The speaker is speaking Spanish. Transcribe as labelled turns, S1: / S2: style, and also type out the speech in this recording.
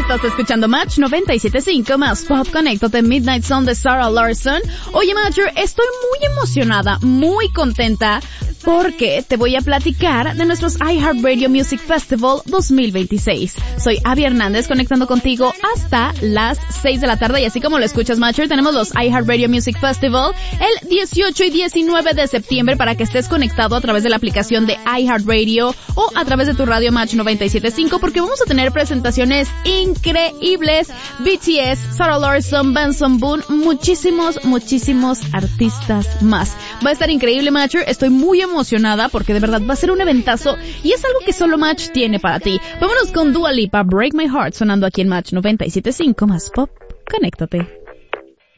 S1: Estás escuchando Match 97.5 más Pop. Conéctate, Midnight Sun de Sarah Larson. Oye, Matcher, estoy muy emocionada, muy contenta, porque te voy a platicar de nuestros iHeartRadio Music Festival 2026. Soy Abby Hernández, conectando contigo hasta las 6 de la tarde, y así como lo escuchas, Matcher, tenemos los iHeartRadio Music Festival el 18 y 19 de septiembre para que estés conectado a través de la aplicación de iHeartRadio o a través de tu radio Match 97.5, porque vamos a tener presentaciones increíbles. BTS, Sarah Larson, Benson Boone, muchísimos artistas más. Va a estar increíble, Matcher. Estoy muy emocionada porque de verdad va a ser un eventazo y es algo que solo Match tiene para ti. Vámonos con Dua Lipa, Break My Heart, sonando aquí en Match 97.5 más Pop. Conéctate.